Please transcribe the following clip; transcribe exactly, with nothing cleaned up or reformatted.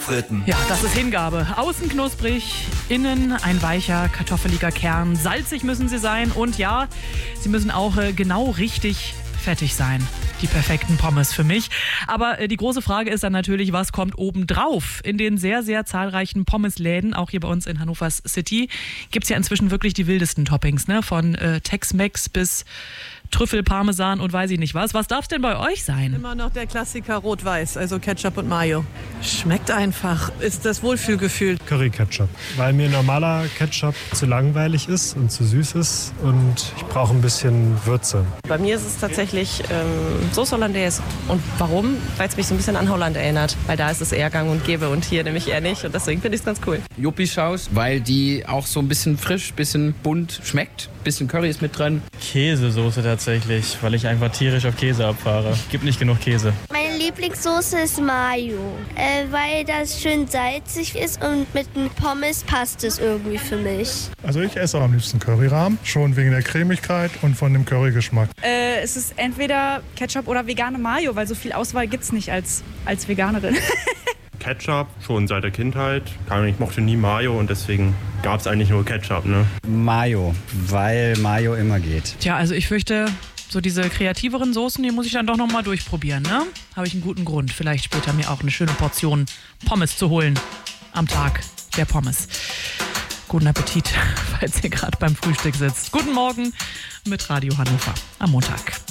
Fritten. Ja, das ist Hingabe. Außen knusprig, innen ein weicher, kartoffeliger Kern. Salzig müssen sie sein und ja, sie müssen auch äh, genau richtig fettig sein. Die perfekten Pommes für mich. Aber äh, die große Frage ist dann natürlich, was kommt obendrauf? In den sehr, sehr zahlreichen Pommesläden, auch hier bei uns in Hannovers City, gibt es ja inzwischen wirklich die wildesten Toppings, ne? Von äh, Tex-Mex bis Trüffel, Parmesan und weiß ich nicht was. Was darf es denn bei euch sein? Immer noch der Klassiker Rot-Weiß, also Ketchup und Mayo. Schmeckt einfach, ist das Wohlfühlgefühl. Curry-Ketchup, weil mir normaler Ketchup zu langweilig ist und zu süß ist und ich brauche ein bisschen Würze. Bei mir ist es tatsächlich ähm, Sauce Hollandaise. Und warum? Weil es mich so ein bisschen an Holland erinnert. Weil da ist es eher gang und gäbe und hier nämlich eher nicht. Und deswegen finde ich es ganz cool. Yuppie-Sauce, weil die auch so ein bisschen frisch, bisschen bunt schmeckt. Bisschen Curry ist mit drin. Käsesoße tatsächlich, weil ich einfach tierisch auf Käse abfahre. Gibt nicht genug Käse. Meine Lieblingssoße ist Mayo, äh, weil das schön salzig ist und mit einem Pommes passt es irgendwie für mich. Also ich esse am liebsten Curryrahm, schon wegen der Cremigkeit und von dem Currygeschmack. Äh, es ist entweder Ketchup oder vegane Mayo, weil so viel Auswahl gibt es nicht als, als Veganerin. Ketchup, schon seit der Kindheit. Ich mochte nie Mayo und deswegen gab es eigentlich nur Ketchup, ne? Mayo, weil Mayo immer geht. Tja, also ich fürchte, so diese kreativeren Soßen, die muss ich dann doch noch mal durchprobieren, ne? Habe ich einen guten Grund, vielleicht später mir auch eine schöne Portion Pommes zu holen am Tag der Pommes. Guten Appetit, falls ihr gerade beim Frühstück sitzt. Guten Morgen mit Radio Hannover am Montag.